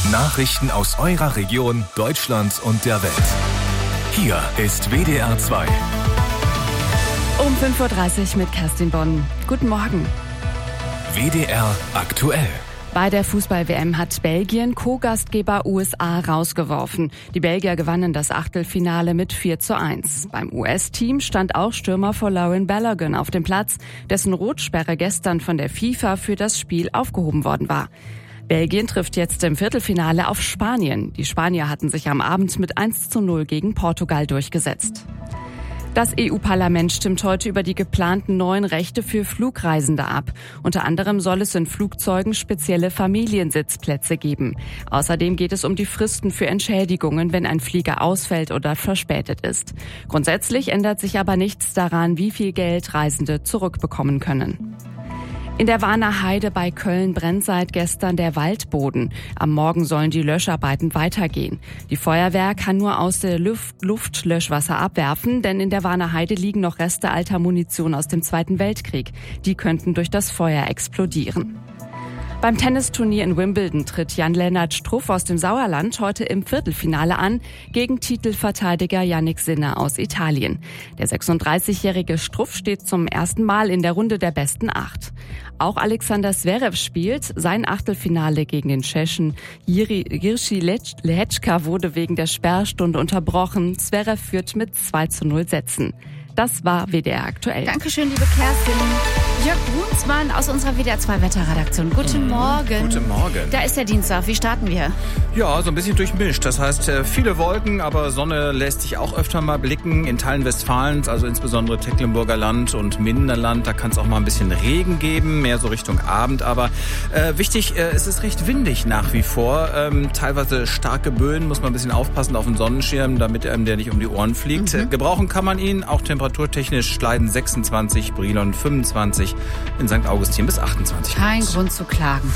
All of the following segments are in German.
Nachrichten aus eurer Region, Deutschland und der Welt. Hier ist WDR 2. Um 5.30 Uhr mit Kerstin Bonn. Guten Morgen. WDR aktuell. Bei der Fußball-WM hat Belgien Co-Gastgeber USA rausgeworfen. Die Belgier gewannen das Achtelfinale mit 4:1. Beim US-Team stand auch Stürmer Folarin Balogun auf dem Platz, dessen Rotsperre gestern von der FIFA für das Spiel aufgehoben worden war. Belgien trifft jetzt im Viertelfinale auf Spanien. Die Spanier hatten sich am Abend mit 1:0 gegen Portugal durchgesetzt. Das EU-Parlament stimmt heute über die geplanten neuen Rechte für Flugreisende ab. Unter anderem soll es in Flugzeugen spezielle Familiensitzplätze geben. Außerdem geht es um die Fristen für Entschädigungen, wenn ein Flieger ausfällt oder verspätet ist. Grundsätzlich ändert sich aber nichts daran, wie viel Geld Reisende zurückbekommen können. In der Warner Heide bei Köln brennt seit gestern der Waldboden. Am Morgen sollen die Löscharbeiten weitergehen. Die Feuerwehr kann nur aus der Luft Löschwasser abwerfen, denn in der Warner Heide liegen noch Reste alter Munition aus dem Zweiten Weltkrieg. Die könnten durch das Feuer explodieren. Beim Tennisturnier in Wimbledon tritt Jan-Lennart Struff aus dem Sauerland heute im Viertelfinale an gegen Titelverteidiger Jannik Sinner aus Italien. Der 36-jährige Struff steht zum ersten Mal in der Runde der besten 8. Auch Alexander Zverev spielt. Sein Achtelfinale gegen den Tschechen Jiří Lehečka wurde wegen der Sperrstunde unterbrochen. Zverev führt mit 2:0 Sätzen. Das war WDR aktuell. Dankeschön, liebe Kerstin. Jörg Brunsmann aus unserer WDR 2 Wetterredaktion. Guten Morgen. Guten Morgen. Da ist der Dienstag. Wie starten wir? Ja, so ein bisschen durchmischt. Das heißt, viele Wolken, aber Sonne lässt sich auch öfter mal blicken. In Teilen Westfalens, also insbesondere Tecklenburger Land und Minderland, da kann es auch mal ein bisschen Regen geben, mehr so Richtung Abend. Aber wichtig, es ist recht windig nach wie vor. Teilweise starke Böen, muss man ein bisschen aufpassen auf den Sonnenschirm, damit der nicht um die Ohren fliegt. Gebrauchen kann man ihn, auch temperaturtechnisch Schleiden 26, Brilon 25, in St. Augustin bis 28 Grad. Kein Grund zu klagen.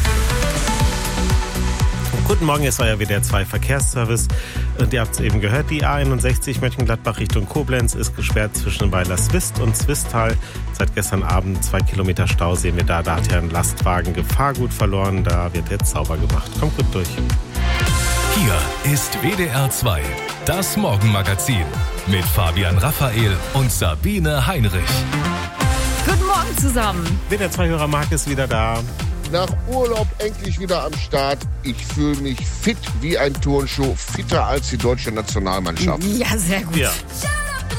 Guten Morgen, es war ja WDR 2 Verkehrsservice. Und ihr habt es eben gehört, die A61 Mönchengladbach Richtung Koblenz ist gesperrt zwischen Weiler Swist und Swistal. Seit gestern Abend 2 Kilometer Stau sehen wir da. Da hat ja ein Lastwagen Gefahrgut verloren. Da wird jetzt sauber gemacht. Kommt gut durch. Hier ist WDR 2, das Morgenmagazin mit Fabian Raphael und Sabine Heinrich. Guten Morgen zusammen. WDR 2-Hörer Marc ist wieder da. Nach Urlaub endlich wieder am Start. Ich fühle mich fit wie ein Turnschuh, fitter als die deutsche Nationalmannschaft. Ja, sehr gut. Ja.